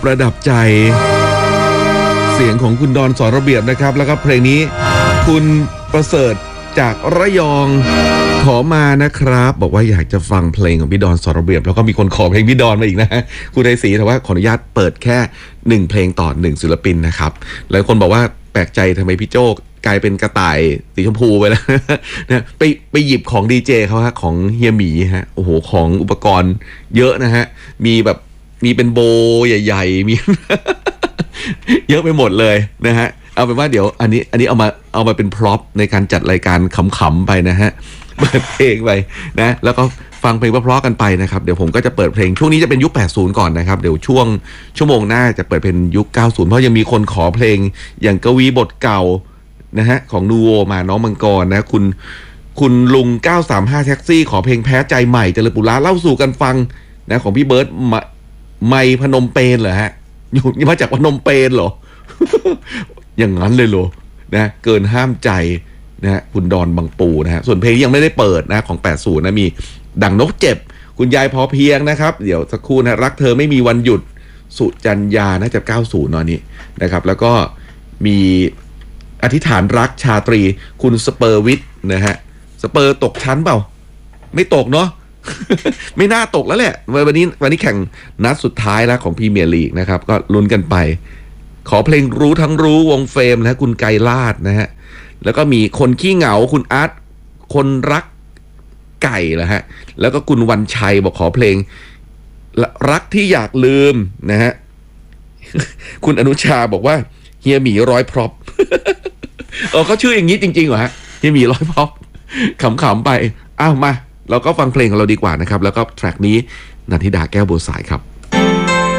ประดับใจเสียงของคุณดอนสอนระเบียบนะครับแล้วก็เพลงนี้คุณประเสริฐจากระยองขอมานะครับบอกว่าอยากจะฟังเพลงของพี่ดอนสอนระเบียบแล้วก็มีคนขอเพลงพี่ดอนมาอีกนะคุณไอศรีแต่ว่าขออนุญาตเปิดแค่1เพลงต่อ1ศิลปินนะครับหลายคนบอกว่าแปลกใจทำไมพี่โจ้กลายเป็นกระต่ายสีชมพูไปแล้วนะไปหยิบของดีเจเขาฮะของเฮียหมีฮะโอ้โหของอุปกรณ์เยอะนะฮะมีเป็นโบใหญ่ๆมี เยอะไปหมดเลยนะฮะเอาเป็นว่าเดี๋ยวอันนี้เอามาเป็นพร็อพในการจัดรายการขำๆไปนะฮะเปิดเพลงไปนะแล้วก็ฟังเพลงเพราะๆกันไปนะครับเดี๋ยวผมก็จะเปิดเพลงช่วงนี้จะเป็นยุค80ก่อนนะครับเดี๋ยวช่วงชั่วโมงหน้าจะเปิดเป็นยุค90เพราะยังมีคนขอเพลงอย่างกวีบทเก่านะฮะของนูโวมาน้องมังกรนะคุณลุง935แท็กซี่ขอเพลงแพ้ใจใหม่เจริญปุระเล่าสู่กันฟังนะของพี่เบิร์ตไมพนมเปญเหรอฮะอยู่มาจากพนมเปญเหรอ อย่างนั้นเลยเหรอนะเกินห้ามใจนะคุณดอนบางปูนะฮะส่วนเพลงยังไม่ได้เปิดนะของ80นะมีดังนกเจ็บคุณยายพอเพียงนะครับเดี๋ยวสักครู่นะรักเธอไม่มีวันหยุดสุจัญญาน่าจะ90นอนนี้นะครับแล้วก็มีอธิษฐานรักชาตรีคุณสเปอร์วิทนะฮะสเปอร์ตกชั้นเปล่าไม่ตกเนาะ ไม่น่าตกแล้วแหละวันนี้แข่งนัดสุดท้ายแล้วของพรีเมียร์ลีกนะครับก็ลุ้นกันไปขอเพลงรู้ทั้งรู้วงเฟรมนะคุณไกรลาดนะฮะแล้วก็มีคนขี้เหงาคุณอาร์ตคนรักไก่นะฮะแล้วก็คุณวันชัยบอกขอเพลงรักที่อยากลืมนะฮะ คุณอนุชาบอกว่าเฮียหมีร้อยพร็อพ เขาชื่ออย่างนี้จริงๆเหรอฮะเฮียหมีร้อยพร็อพ ขำๆไปอ้าวมาเราก็ฟังเพลงของเราดีกว่านะครับแล้วก็แทร็กนี้นันทิดาแก้วบัวสายครับ